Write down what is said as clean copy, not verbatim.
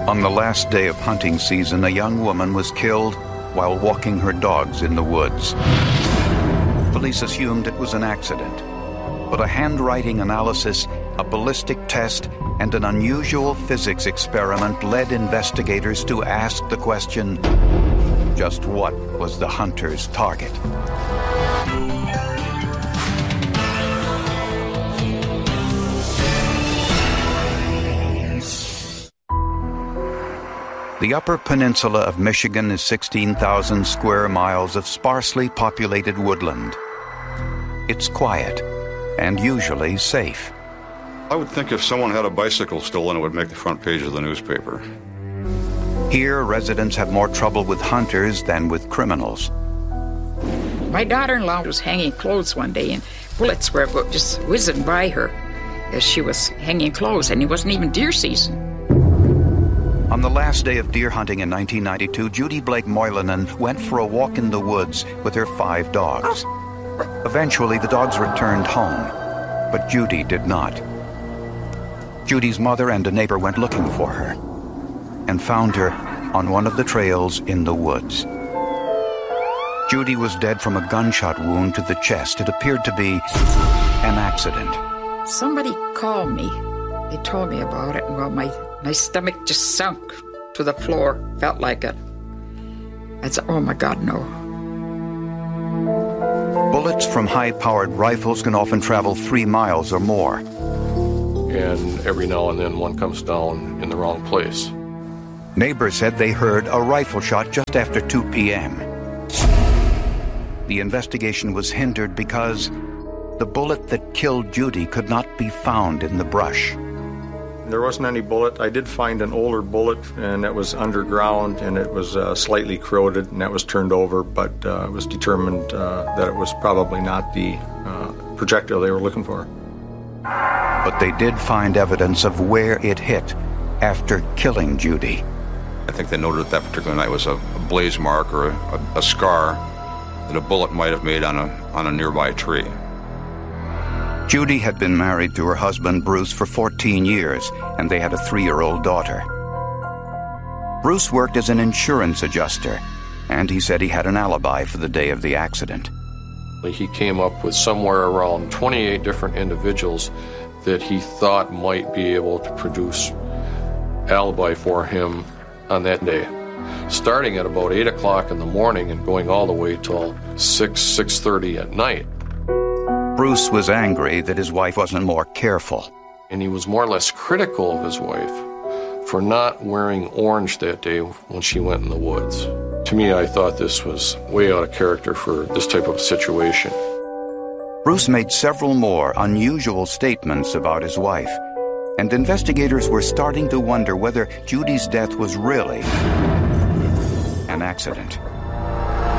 On the last day of hunting season, a young woman was killed while walking her dogs in the woods. Police assumed it was an accident, but a handwriting analysis, a ballistic test, and an unusual physics experiment led investigators to ask the question, just what was the hunter's target? The Upper Peninsula of Michigan is 16,000 square miles of sparsely populated woodland. It's quiet and usually safe. I would think if someone had a bicycle stolen, it would make the front page of the newspaper. Here, residents have more trouble with hunters than with criminals. My daughter-in-law was hanging clothes one day, and bullets were just whizzing by her as she was hanging clothes, and it wasn't even deer season. On the last day of deer hunting in 1992, Judy Blake Moylanen went for a walk in the woods with her 5 dogs. Eventually, the dogs returned home, but Judy did not. Judy's mother and a neighbor went looking for her and found her on one of the trails in the woods. Judy was dead from a gunshot wound to the chest. It appeared to be an accident. Somebody called me. They told me about it, and well, my stomach just sunk to the floor. Felt like it. I said, oh my God, no. Bullets from high-powered rifles can often travel 3 miles or more. And every now and then one comes down in the wrong place. Neighbors said they heard a rifle shot just after 2 p.m. The investigation was hindered because the bullet that killed Judy could not be found in the brush. There wasn't any bullet. I did find an older bullet, and it was underground, and it was slightly corroded, and that was turned over, but it was determined that it was probably not the projectile they were looking for. But they did find evidence of where it hit after killing Judy. I think they noted that particular night was a blaze mark or a scar that a bullet might have made on a nearby tree. Judy had been married to her husband Bruce for 14 years, and they had a 3-year-old daughter. Bruce worked as an insurance adjuster, and he said he had an alibi for the day of the accident. He came up with somewhere around 28 different individuals that he thought might be able to produce alibi for him on that day, starting at about 8 o'clock in the morning and going all the way till 6:30 at night. Bruce was angry that his wife wasn't more careful. And he was more or less critical of his wife for not wearing orange that day when she went in the woods. To me, I thought this was way out of character for this type of situation. Bruce made several more unusual statements about his wife, and investigators were starting to wonder whether Judy's death was really an accident.